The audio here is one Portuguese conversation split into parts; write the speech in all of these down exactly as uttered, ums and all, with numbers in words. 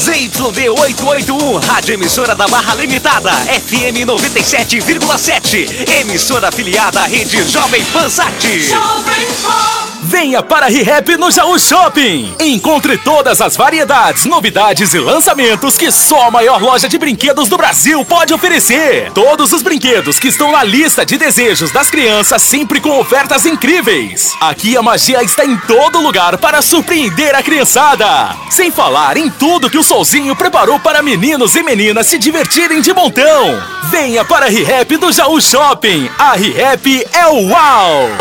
Z Y D oitocentos e oitenta e um, rádio emissora da Barra Limitada, F M noventa e sete vírgula sete, emissora afiliada à rede Jovem Pan Sat. Venha para a ReHap no Jaú Shopping. Encontre todas as variedades, novidades e lançamentos que só a maior loja de brinquedos do Brasil pode oferecer. Todos os brinquedos que estão na lista de desejos das crianças, sempre com ofertas incríveis. Aqui a magia está em todo lugar para surpreender a criançada. Sem falar em tudo que o Solzinho preparou para meninos e meninas se divertirem de montão. Venha para a ReHap do Jaú Shopping. A ReHap é o uau!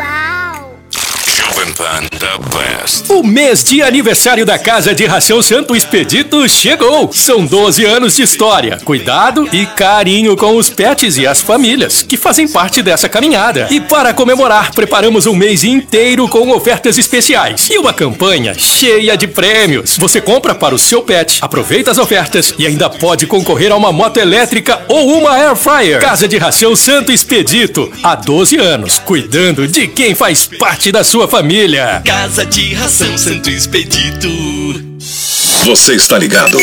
O mês de aniversário da Casa de Ração Santo Expedito chegou. São doze anos de história, cuidado e carinho com os pets e as famílias que fazem parte dessa caminhada. E para comemorar, preparamos um mês inteiro com ofertas especiais e uma campanha cheia de prêmios. Você compra para o seu pet, aproveita as ofertas e ainda pode concorrer a uma moto elétrica ou uma air fryer. Casa de Ração Santo Expedito, há doze anos, cuidando de quem faz parte da sua família. Família. Casa de Ração Santo Expedito. Você está ligado?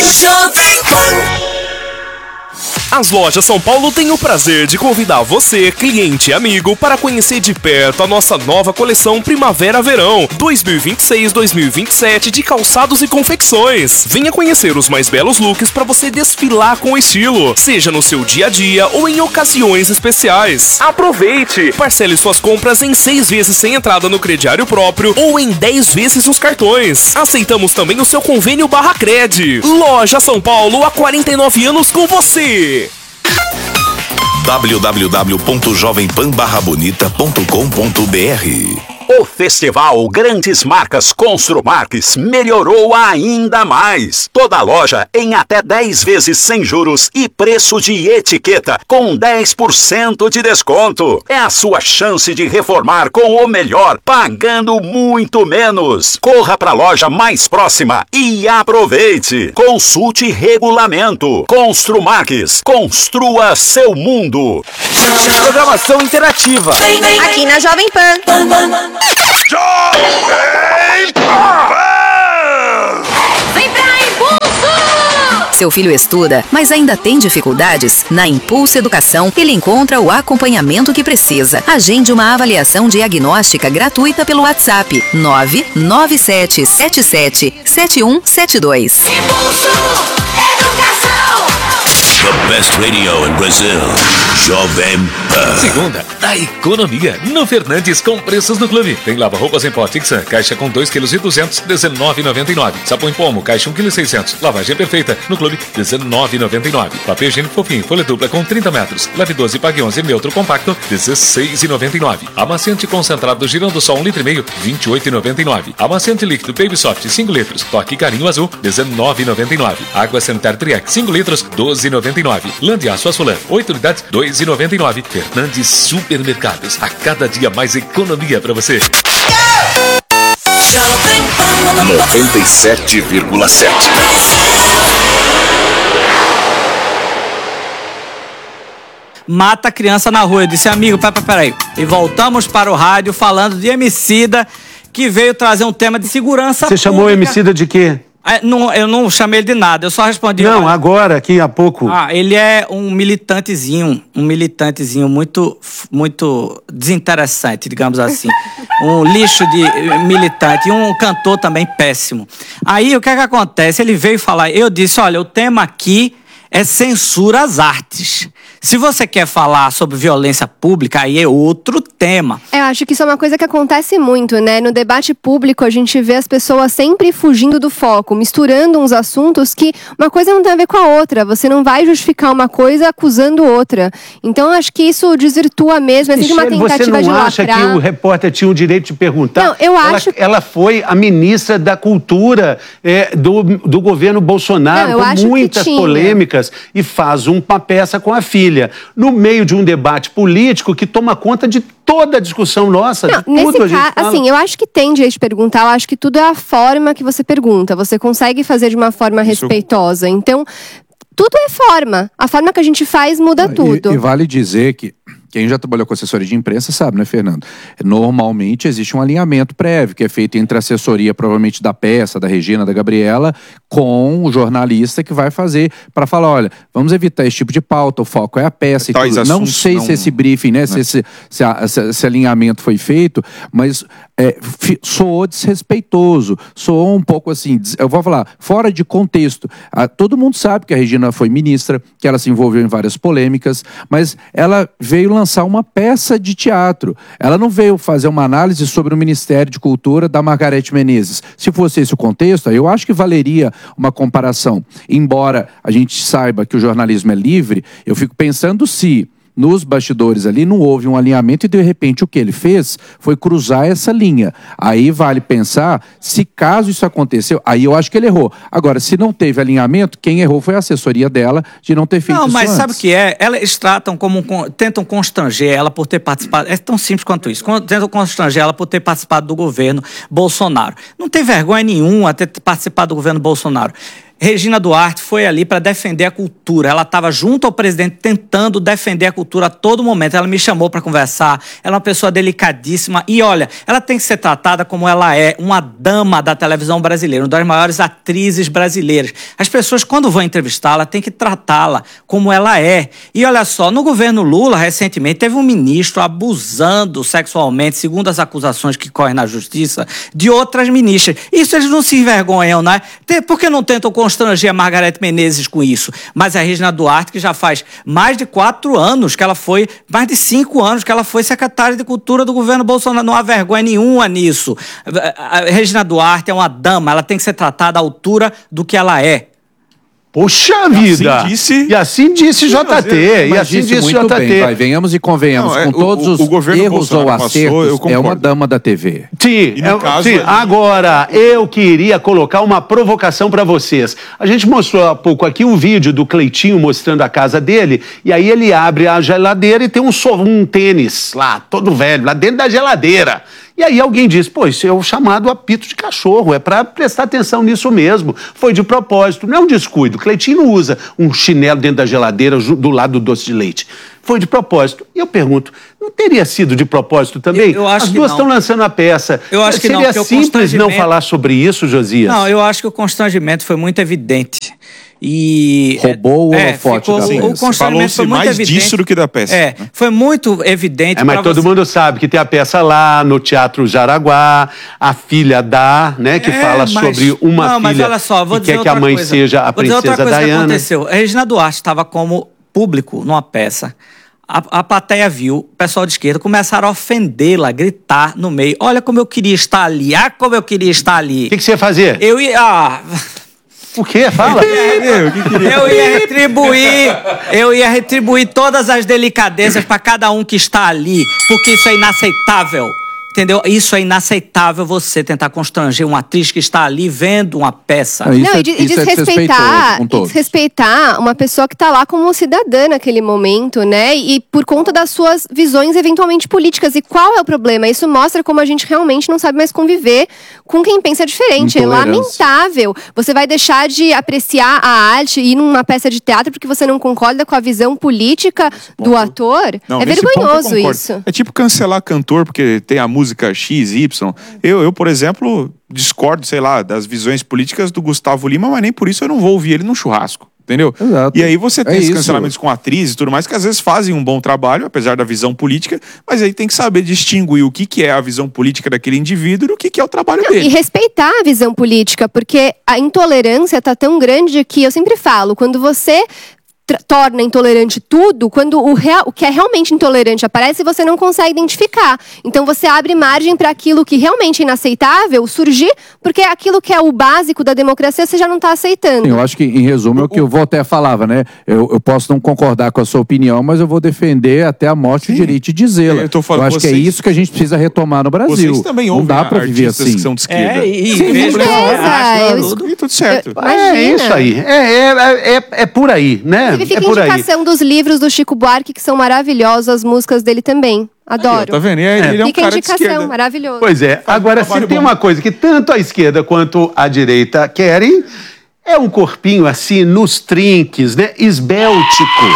As lojas São Paulo têm o prazer de convidar você, cliente e amigo, para conhecer de perto a nossa nova coleção Primavera-Verão dois mil e vinte e seis dois mil e vinte e sete de calçados e confecções. Venha conhecer os mais belos looks para você desfilar com estilo, seja no seu dia a dia ou em ocasiões especiais. Aproveite! Parcele suas compras em seis vezes sem entrada no crediário próprio ou em dez vezes nos cartões. Aceitamos também o seu convênio barra Cred. Loja São Paulo, há quarenta e nove anos com você. w w w ponto jovem pan barra bonita ponto com ponto b r. O Festival Grandes Marcas Construmarques melhorou ainda mais. Toda loja em até dez vezes sem juros e preço de etiqueta com dez por cento de desconto. É a sua chance de reformar com o melhor, pagando muito menos. Corra para a loja mais próxima e aproveite. Consulte regulamento. Construmarques, construa seu mundo. Programação interativa. Aqui na Jovem Pan. Jovem Pan! Vem pra Impulso! Seu filho estuda, mas ainda tem dificuldades? Na Impulso Educação, ele encontra o acompanhamento que precisa. Agende uma avaliação diagnóstica gratuita pelo WhatsApp nove nove sete sete sete sete um sete dois. Impulso Educação! The best radio in Brazil. Jovem Pan. Segunda, da economia. No Fernandes com preços no clube. Tem lava-roupas em pó Tixan, caixa com dois vírgula duzentos quilos, dezenove reais e noventa e nove centavos. Sapão em pomo, caixa um vírgula seiscentos quilos. Lavagem perfeita, no clube, dezenove reais e noventa e nove centavos. Papel higiênico fofinho, folha dupla com trinta metros. Leve doze, pague onze, neutro compacto, dezesseis reais e noventa e nove centavos. Amaciante concentrado girando só um litro e meio, vinte e oito reais e noventa e nove centavos. Amaciante líquido Baby Soft, cinco litros. Toque Carinho Azul, dezenove reais e noventa e nove centavos. Água Sanitária Triac, cinco litros, doze reais e noventa e nove centavos. Landiaço Açulã, oito unidades, dois reais e noventa e nove centavos. Fernandes Supermercados, a cada dia mais economia pra você. noventa e sete vírgula sete. Mata a criança na rua. Eu disse, amigo, pera, pera, peraí. E voltamos para o rádio falando de Emicida, que veio trazer um tema de segurança Você pública. chamou o Emicida de quê? É, não, eu não chamei ele de nada, eu só respondi. Não, olha, agora, aqui há pouco. Ah, ele é um militantezinho, um militantezinho muito, muito desinteressante, digamos assim. Um lixo de militante e um cantor também péssimo. Aí, o que é que acontece? Ele veio falar, eu disse, olha, o tema aqui é censura às artes. Se você quer falar sobre violência pública, aí é outro tema. Eu acho que isso é uma coisa que acontece muito, né? No debate público, a gente vê as pessoas sempre fugindo do foco, misturando uns assuntos que uma coisa não tem a ver com a outra. Você não vai justificar uma coisa acusando outra. Então, eu acho que isso desvirtua mesmo. É sempre uma tentativa de lacrar. Você não acha que o repórter tinha o direito de perguntar? Não, eu ela, acho... Ela foi a ministra da Cultura é, do, do governo Bolsonaro, não, eu com acho muitas que tinha. polêmicas, e faz uma peça com a filha. No meio de um debate político que toma conta de toda a discussão nossa, não, de tudo nesse a gente caso, fala. assim, eu acho que tem direito de perguntar, eu acho que tudo é a forma que você pergunta. Você consegue fazer de uma forma Isso... respeitosa. Então, tudo é forma. A forma que a gente faz muda tudo. E, e vale dizer que quem já trabalhou com assessoria de imprensa sabe, né, Fernando? Normalmente existe um alinhamento prévio, que é feito entre a assessoria, provavelmente da peça, da Regina, da Gabriela, com o jornalista que vai fazer para falar, olha, vamos evitar esse tipo de pauta, o foco é a peça e tudo. Não sei não... se esse briefing, né, se esse, se, a, se esse alinhamento foi feito, mas é, soou desrespeitoso, soou um pouco assim, eu vou falar, fora de contexto. Ah, todo mundo sabe que a Regina foi ministra, que ela se envolveu em várias polêmicas, mas ela veio lançar uma peça de teatro. Ela não veio fazer uma análise sobre o Ministério de Cultura da Margareth Menezes. Se fosse esse o contexto, eu acho que valeria uma comparação. Embora a gente saiba que o jornalismo é livre, eu fico pensando se nos bastidores ali não houve um alinhamento e de repente o que ele fez foi cruzar essa linha. Aí vale pensar, se caso isso aconteceu, aí eu acho que ele errou. Agora, se não teve alinhamento, quem errou foi a assessoria dela de não ter feito não, isso mas antes. Sabe o que é? Elas tratam como, um, tentam constranger ela por ter participado, é tão simples quanto isso, tentam constranger ela por ter participado do governo Bolsonaro. Não tem vergonha nenhuma ter participado do governo Bolsonaro. Regina Duarte foi ali para defender a cultura. Ela estava junto ao presidente tentando defender a cultura a todo momento. Ela me chamou para conversar. Ela é uma pessoa delicadíssima. E olha, ela tem que ser tratada como ela é, uma dama da televisão brasileira, uma das maiores atrizes brasileiras. As pessoas, quando vão entrevistá-la, têm que tratá-la como ela é. E olha só, no governo Lula, recentemente, teve um ministro abusando sexualmente, segundo as acusações que correm na justiça, de outras ministras. Isso eles não se envergonham, né? Por que não tentam constranger a Margareth Menezes com isso? Mas a Regina Duarte, que já faz mais de quatro anos que ela foi, mais de cinco anos que ela foi secretária de Cultura do governo Bolsonaro, não há vergonha nenhuma nisso. A Regina Duarte é uma dama, ela tem que ser tratada à altura do que ela é. Poxa vida! Assim disse... E assim disse J T. E assim disse, disse muito J T. Bem, vai, venhamos e convenhamos. Não, é, com todos o, o, os o erros ou acertos, passou, é uma dama da T V. Sim, é, caso, sim. É... Agora, eu queria colocar uma provocação para vocês. A gente mostrou há pouco aqui um vídeo do Cleitinho mostrando a casa dele, e aí ele abre a geladeira e tem um, um tênis lá, todo velho, lá dentro da geladeira. E aí alguém diz, pô, isso é o chamado apito de cachorro, é para prestar atenção nisso mesmo. Foi de propósito, não é um descuido. Cleitinho não usa um chinelo dentro da geladeira do lado do doce de leite. Foi de propósito. E eu pergunto, não teria sido de propósito também? Eu, eu acho As que duas não. estão lançando a peça. Eu acho que Seria não, porque simples o constrangimento... não falar sobre isso, Josias? Não, eu acho que o constrangimento foi muito evidente. E roubou o é, holofote ficou, da peça. O constrangimento foi muito mais evidente. disso do que da peça. É, foi muito evidente. É, mas todo você... mundo sabe que tem a peça lá no Teatro Jaraguá, a filha da, né, que é, fala mas... sobre uma não, mas filha olha só, vou que dizer quer que a mãe coisa. seja a vou princesa dizer outra coisa Diana. Que aconteceu. A Regina Duarte estava como público numa peça. A, a plateia viu, o pessoal de esquerda começaram a ofendê-la, gritar no meio. Olha como eu queria estar ali, ah, como eu queria estar ali. O que, que você ia fazer? Eu ia... Ah... O quê? Fala. Eu ia retribuir, eu ia retribuir todas as delicadezas para cada um que está ali, porque isso é inaceitável. Entendeu? Isso é inaceitável, você tentar constranger uma atriz que está ali vendo uma peça. Não, não, e, de, e desrespeitar, é e desrespeitar uma pessoa que está lá como cidadã naquele momento, né? E por conta das suas visões eventualmente políticas. E qual é o problema? Isso mostra como a gente realmente não sabe mais conviver com quem pensa diferente. É lamentável. Você vai deixar de apreciar a arte e ir numa peça de teatro porque você não concorda com a visão política do ator? Não, é vergonhoso isso. É tipo cancelar cantor porque tem a música música X, Y. Eu, eu, por exemplo, discordo, sei lá, das visões políticas do Gustavo Lima, mas nem por isso eu não vou ouvir ele num churrasco. Entendeu? Exato. E aí você tem é esses isso. cancelamentos com atrizes e tudo mais, que às vezes fazem um bom trabalho, apesar da visão política, mas aí tem que saber distinguir o que, que é a visão política daquele indivíduo e o que, que é o trabalho Não, dele. E respeitar a visão política, porque a intolerância tá tão grande que eu sempre falo, quando você torna intolerante tudo, quando o, real, o que é realmente intolerante aparece, você não consegue identificar. Então você abre margem para aquilo que realmente é inaceitável surgir, porque aquilo que é o básico da democracia você já não está aceitando. Eu acho que, em resumo, é o que o Voltaire falava, né? Eu, eu posso não concordar com a sua opinião, mas eu vou defender até a morte Sim. o direito de dizê-la. Eu, eu acho vocês, que é isso que a gente precisa retomar no Brasil. Vocês também não dá para viver assim. Que são de esquerda. É, e, Sim, vejo, eu, tudo, e tudo certo. Eu, é isso aí. É, é, é, é por aí, né? Fica é por a indicação aí. dos livros do Chico Buarque, que são maravilhosos, as músicas dele também. Adoro. Aí, tá vendo? E aí, ele é um Fica cara a indicação, de esquerda. maravilhoso. Pois é. Agora, se tem uma coisa que tanto a esquerda quanto a direita querem, é um corpinho assim, nos trinques, né? Esbéltico.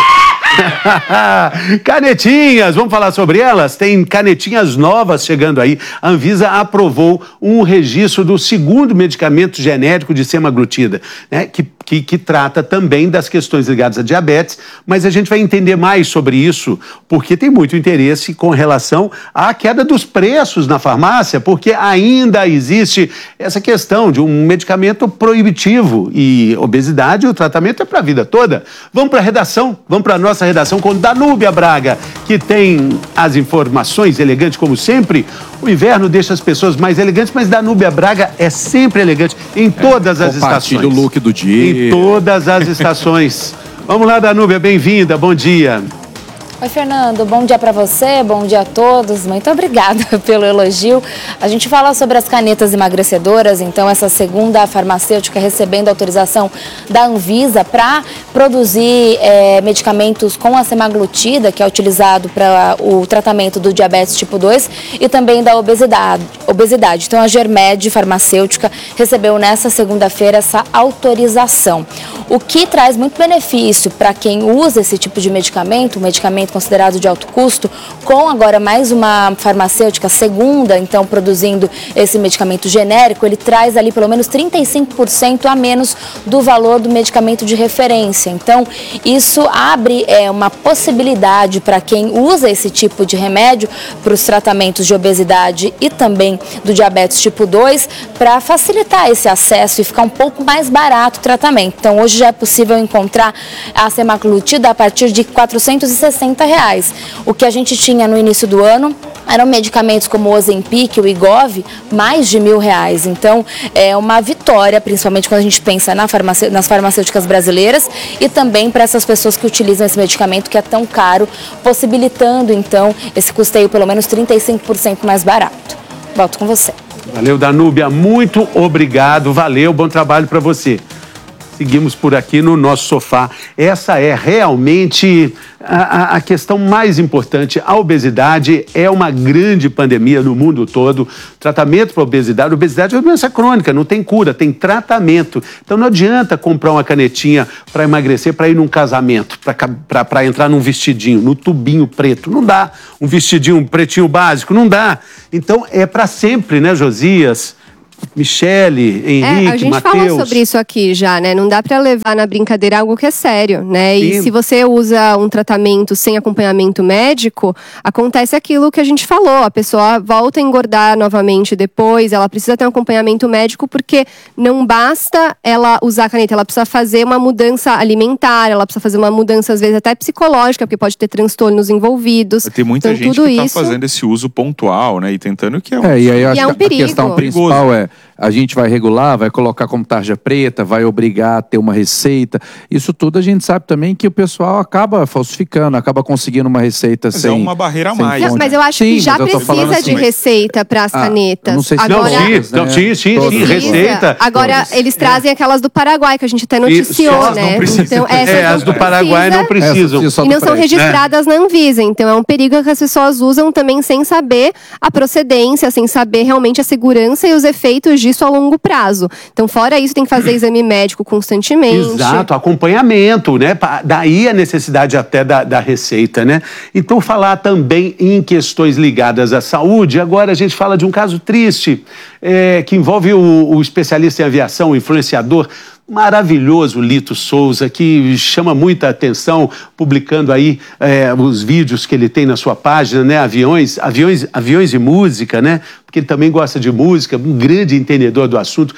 Canetinhas, vamos falar sobre elas? Tem canetinhas novas chegando aí. A Anvisa aprovou um registro do segundo medicamento genérico de semaglutida, né, que, que, que trata também das questões ligadas à diabetes, mas a gente vai entender mais sobre isso, porque tem muito interesse com relação à queda dos preços na farmácia, porque ainda existe essa questão de um medicamento proibitivo e obesidade, o tratamento é para a vida toda. Vamos para a redação, vamos para a nossa redação com Danúbia Braga, que tem as informações elegantes como sempre. O inverno deixa as pessoas mais elegantes, mas Danúbia Braga é sempre elegante em todas as estações. O look do dia. Em todas as estações. Vamos lá, Danúbia, bem-vinda, bom dia. Oi, Fernando, bom dia para você, bom dia a todos, muito obrigada pelo elogio. A gente fala sobre as canetas emagrecedoras, então essa segunda farmacêutica recebendo autorização da Anvisa para produzir é, medicamentos com a semaglutida, que é utilizado para o tratamento do diabetes tipo dois e também da obesidade. obesidade. Então a Germed Farmacêutica recebeu nessa segunda-feira essa autorização, o que traz muito benefício para quem usa esse tipo de medicamento, um medicamento considerado de alto custo, com agora mais uma farmacêutica segunda, então produzindo esse medicamento genérico, ele traz ali pelo menos trinta e cinco por cento a menos do valor do medicamento de referência. Então isso abre é, uma possibilidade para quem usa esse tipo de remédio para os tratamentos de obesidade e também do diabetes tipo dois, para facilitar esse acesso e ficar um pouco mais barato o tratamento. Então hoje já é possível encontrar a semaglutida a partir de quatrocentos e sessenta reais. O que a gente tinha no início do ano eram medicamentos como o Ozempic, o Wegovy, mais de mil reais. Então é uma vitória, principalmente quando a gente pensa na farmace... nas farmacêuticas brasileiras e também para essas pessoas que utilizam esse medicamento que é tão caro, possibilitando então esse custeio pelo menos trinta e cinco por cento mais barato. Volto com você. Valeu, Danúbia, muito obrigado, valeu, bom trabalho para você. Seguimos por aqui no nosso sofá. Essa é realmente a, a questão mais importante. A obesidade é uma grande pandemia no mundo todo. Tratamento para a obesidade. A obesidade é uma doença crônica, não tem cura, tem tratamento. Então não adianta comprar uma canetinha para emagrecer, para ir num casamento, para entrar num vestidinho, no tubinho preto. Não dá. Um vestidinho, um pretinho básico, não dá. Então é para sempre, né, Josias? Michele, Henrique, é, a gente Mateus. falou sobre isso aqui já, né? Não dá pra levar na brincadeira algo que é sério, né? E Sim. se você usa um tratamento sem acompanhamento médico, acontece aquilo que a gente falou. A pessoa volta a engordar novamente depois, ela precisa ter um acompanhamento médico, porque não basta ela usar a caneta, ela precisa fazer uma mudança alimentar, ela precisa fazer uma mudança, às vezes, até psicológica, porque pode ter transtornos envolvidos. Tem muita então, gente tudo que tá isso... fazendo esse uso pontual, né? E tentando que é um... É, e aí eu E acho é um que a perigo. questão principal é, a gente vai regular, vai colocar como tarja preta, vai obrigar a ter uma receita. Isso tudo a gente sabe também que o pessoal acaba falsificando, acaba conseguindo uma receita Mas sem... é uma barreira a sem mais. Não, fonte. mas eu acho Sim, que já mas eu tô falando precisa de assim, receita para as Ah, canetas. não sei se Agora, Não, tinha, não, tinha, tinha, tinha receita. Agora, Todas. eles trazem aquelas do Paraguai, que a gente até noticiou, só né? não precisa. Então, essas É, não as do Paraguai não precisa, precisam. Essas só E do não são preço. registradas na Anvisa. Então, é um perigo que as pessoas usam também sem saber a procedência, sem saber realmente a segurança e os efeitos disso a longo prazo. Então, fora isso, tem que fazer exame médico constantemente. Exato, acompanhamento, né? Pa- Daí a necessidade até da, da receita, né? Então, falar também em questões ligadas à saúde, agora a gente fala de um caso triste, é, que envolve o, o especialista em aviação, o influenciador maravilhoso Lito Souza, que chama muita atenção, publicando aí é, os vídeos que ele tem na sua página, né? Aviões, aviões, aviões e música, né? Porque ele também gosta de música, um grande entendedor do assunto.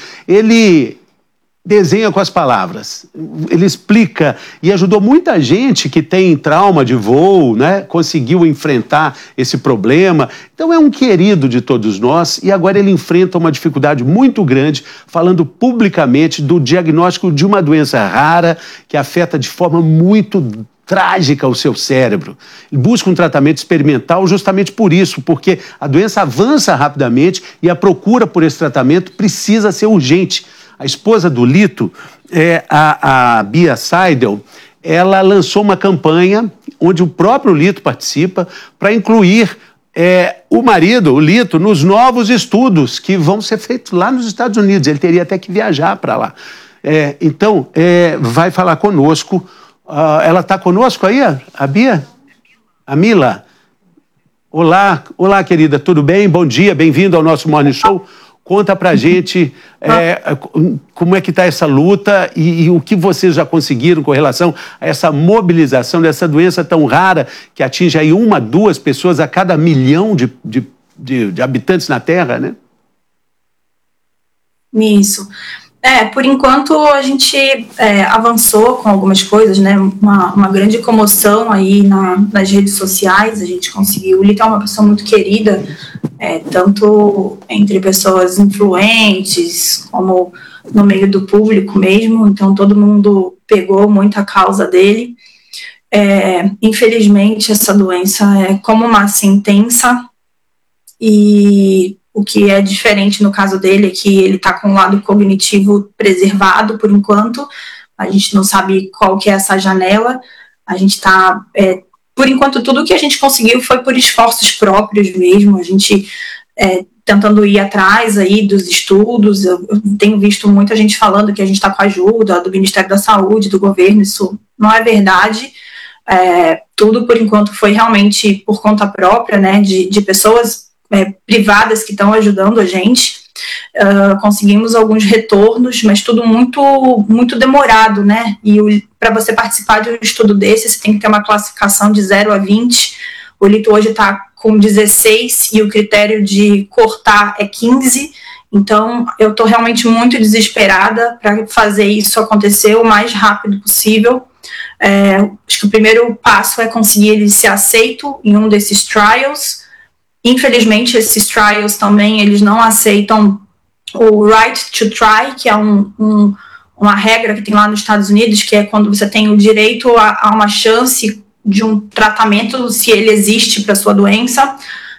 Ele desenha com as palavras, ele explica e ajudou muita gente que tem trauma de voo, né? Conseguiu enfrentar esse problema. Então é um querido de todos nós e agora ele enfrenta uma dificuldade muito grande, falando publicamente do diagnóstico de uma doença rara que afeta de forma muito trágica o seu cérebro. Ele busca um tratamento experimental justamente por isso, porque a doença avança rapidamente e a procura por esse tratamento precisa ser urgente. A esposa do Lito, é, a, a Bia Seidel, ela lançou uma campanha onde o próprio Lito participa para incluir é, o marido, o Lito, nos novos estudos que vão ser feitos lá nos Estados Unidos. Ele teria até que viajar para lá. É, então, é, vai falar conosco Uh, ela está conosco aí, a Bia? A Mila? Olá, olá, querida, tudo bem? Bom dia, bem-vindo ao nosso Morning Show. Conta pra gente é, como é que está essa luta e, e o que vocês já conseguiram com relação a essa mobilização dessa doença tão rara que atinge aí uma, duas pessoas a cada milhão de, de, de, de habitantes na Terra, né? Isso. É, por enquanto a gente é, avançou com algumas coisas, né, uma, uma grande comoção aí na, nas redes sociais, a gente conseguiu, o Lito é uma pessoa muito querida, é, tanto entre pessoas influentes, como no meio do público mesmo, então todo mundo pegou muito a causa dele. É, infelizmente essa doença é como uma sentença, e o que é diferente no caso dele é que ele está com o lado cognitivo preservado por enquanto. A gente não sabe qual que é essa janela. A gente está, é, por enquanto, tudo que a gente conseguiu foi por esforços próprios mesmo. A gente é, tentando ir atrás aí dos estudos. Eu, eu tenho visto muita gente falando que a gente está com a ajuda do Ministério da Saúde, do governo. Isso não é verdade. É, tudo, por enquanto, foi realmente por conta própria, né, de, de pessoas É, privadas que estão ajudando a gente. Uh, conseguimos alguns retornos, mas tudo muito, muito demorado, né? E para você participar de um estudo desse, você tem que ter uma classificação de zero a vinte. O Lito hoje está com dezesseis e o critério de cortar é quinze. Então, eu estou realmente muito desesperada para fazer isso acontecer o mais rápido possível. É, acho que o primeiro passo é conseguir ele ser aceito em um desses trials. Infelizmente, esses trials também, eles não aceitam o right to try, que é um, um, uma regra que tem lá nos Estados Unidos, que é quando você tem o direito a, a uma chance de um tratamento, se ele existe para sua doença,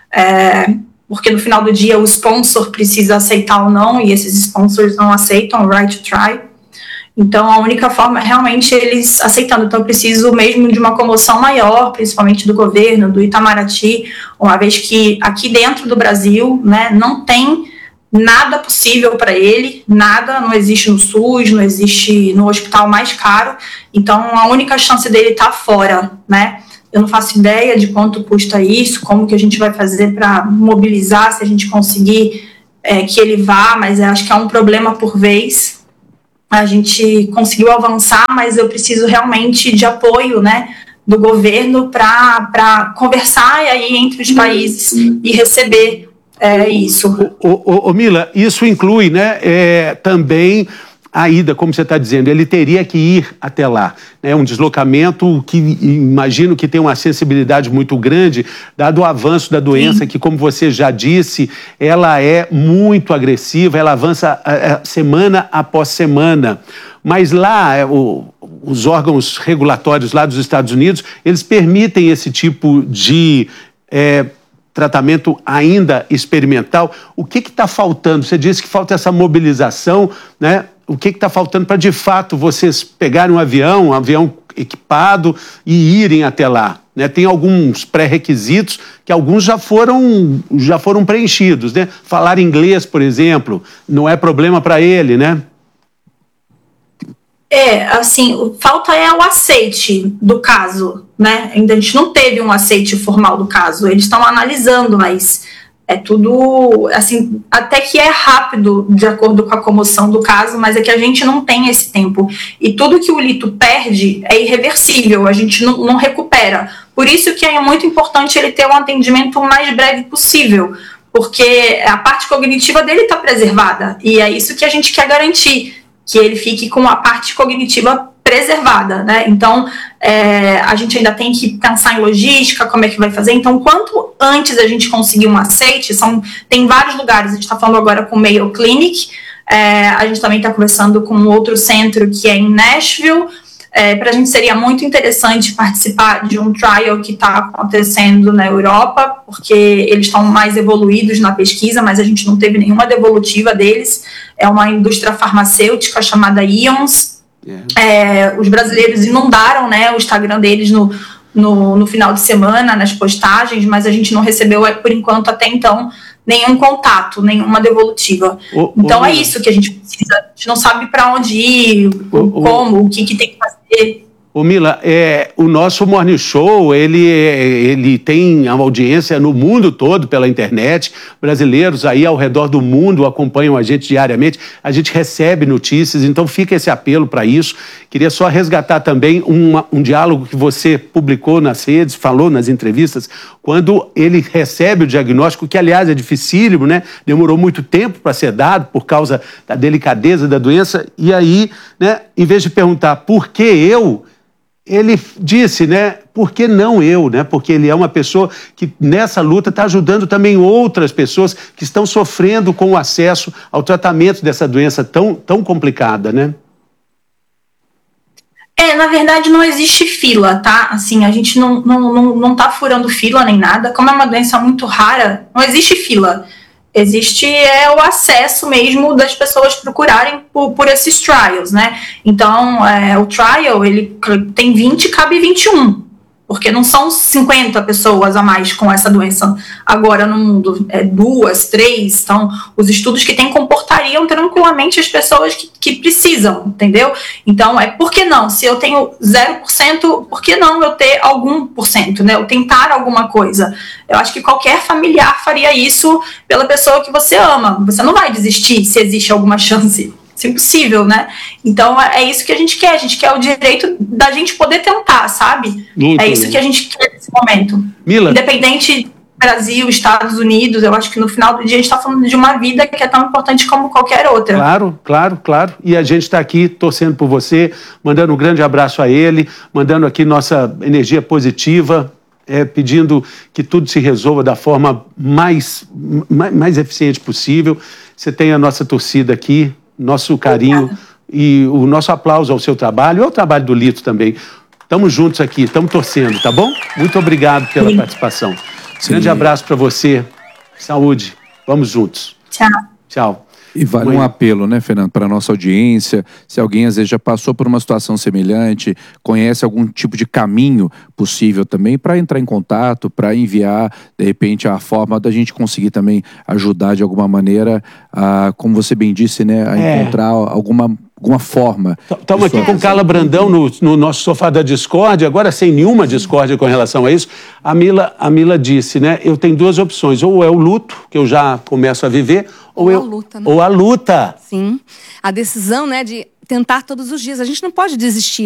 é, porque no final do dia o sponsor precisa aceitar ou não, e esses sponsors não aceitam o right to try. Então, a única forma é realmente eles aceitando. Então, eu preciso mesmo de uma comoção maior, principalmente do governo, do Itamaraty, uma vez que aqui dentro do Brasil, né, não tem nada possível para ele, nada, não existe no SUS, não existe no hospital mais caro. Então, a única chance dele tá fora, né? Eu não faço ideia de quanto custa isso, como que a gente vai fazer para mobilizar, se a gente conseguir é, que ele vá, mas eu acho que é um problema por vez. A gente conseguiu avançar, mas eu preciso realmente de apoio, né, do governo para conversar aí entre os países e receber é, isso. Ô, ô, ô, Mila, isso inclui, né, é, também a ida, como você está dizendo, ele teria que ir até lá, né, um deslocamento que imagino que tem uma sensibilidade muito grande, dado o avanço da doença. Sim. Que, como você já disse, ela é muito agressiva, ela avança é, semana após semana. Mas lá, é, o, os órgãos regulatórios lá dos Estados Unidos, eles permitem esse tipo de é, tratamento ainda experimental. O que está faltando? Você disse que falta essa mobilização, né? O que está faltando para, de fato, vocês pegarem um avião, um avião equipado e irem até lá? Né? Tem alguns pré-requisitos que alguns já foram, já foram preenchidos, né? Falar inglês, por exemplo, não é problema para ele, né? É, assim, falta é o aceite do caso, né? Ainda a gente não teve um aceite formal do caso, eles estão analisando, mas é tudo, assim, até que é rápido de acordo com a comoção do caso, mas é que a gente não tem esse tempo. E tudo que o Lito perde é irreversível, a gente não, não recupera. Por isso que é muito importante ele ter um atendimento o mais breve possível, porque a parte cognitiva dele está preservada, e é isso que a gente quer garantir, que ele fique com a parte cognitiva preservada, né? Então, é, a gente ainda tem que pensar em logística, como é que vai fazer. Então, quanto antes a gente conseguir um aceite, são, tem vários lugares, a gente está falando agora com o Mayo Clinic, é, a gente também está conversando com outro centro que é em Nashville. É, para a gente seria muito interessante participar de um trial que está acontecendo na Europa, porque eles estão mais evoluídos na pesquisa, mas a gente não teve nenhuma devolutiva deles. É uma indústria farmacêutica chamada Ions. Yeah. É, os brasileiros inundaram, né, o Instagram deles no, no, no final de semana, nas postagens, mas a gente não recebeu, por enquanto, até então, nenhum contato, nenhuma devolutiva. Oh, então oh, é isso que a gente precisa. A gente não sabe para onde ir, oh, como, oh. o que, que tem que fazer. Ô Mila, é, o nosso Morning Show, ele, ele tem uma audiência no mundo todo pela internet. Brasileiros aí ao redor do mundo acompanham a gente diariamente. A gente recebe notícias, então fica esse apelo para isso. Queria só resgatar também uma, um diálogo que você publicou nas redes, falou nas entrevistas, quando ele recebe o diagnóstico, que aliás é dificílimo, né? Demorou muito tempo para ser dado por causa da delicadeza da doença. E aí, né, em vez de perguntar por que eu, ele disse, né, por que não eu, né? Porque ele é uma pessoa que nessa luta está ajudando também outras pessoas que estão sofrendo com o acesso ao tratamento dessa doença tão, tão complicada, né? É, na verdade não existe fila, tá? Assim, a gente não, não, não, não tá furando fila nem nada. Como é uma doença muito rara, não existe fila. Existe é, o acesso mesmo das pessoas procurarem por, por esses trials, né? Então, é, o trial, ele tem vinte, cabe vinte e um. Porque não são cinquenta pessoas a mais com essa doença agora no mundo. É duas, três. Então, os estudos que tem comportariam tranquilamente as pessoas que, que precisam, entendeu? Então, é por que não? Se eu tenho zero por cento, por que não eu ter algum por cento, né? Eu tentar alguma coisa. Eu acho que qualquer familiar faria isso pela pessoa que você ama. Você não vai desistir se existe alguma chance. Isso é impossível, né? Então, é isso que a gente quer. A gente quer o direito da gente poder tentar, sabe? Muito é isso bem. que a gente quer nesse momento. Mila. Independente do Brasil, Estados Unidos, eu acho que no final do dia a gente está falando de uma vida que é tão importante como qualquer outra. Claro, claro, claro. E a gente está aqui torcendo por você, mandando um grande abraço a ele, mandando aqui nossa energia positiva, é, pedindo que tudo se resolva da forma mais, mais, mais eficiente possível. Você tem a nossa torcida aqui, nosso carinho e o nosso aplauso ao seu trabalho e ao trabalho do Lito também. Estamos juntos aqui, estamos torcendo, tá bom? Muito obrigado pela Sim. participação. Sim. Grande abraço para você. Saúde. Vamos juntos. Tchau. Tchau. E vale Mãe. um apelo, né, Fernando, para a nossa audiência. Se alguém, às vezes, já passou por uma situação semelhante, conhece algum tipo de caminho possível também para entrar em contato, para enviar, de repente, a forma da gente conseguir também ajudar de alguma maneira, a, como você bem disse, né, a É. encontrar alguma, alguma forma. Estamos aqui com Carla Brandão no, no nosso sofá da discórdia, agora sem nenhuma discórdia com relação a isso. A Mila, a Mila disse, né, eu tenho duas opções, ou é o luto, que eu já começo a viver, ou, Ou a eu, luta, né? ou a luta. Sim. A decisão, né, de tentar todos os dias. A gente não pode desistir.